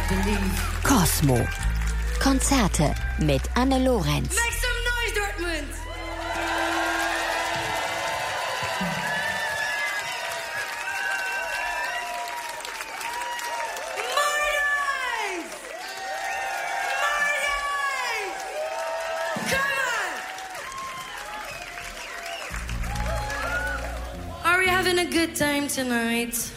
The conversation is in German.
Cosmo. Konzerte mit Anne Lorenz. Make some noise, Dortmund! Having a good time tonight.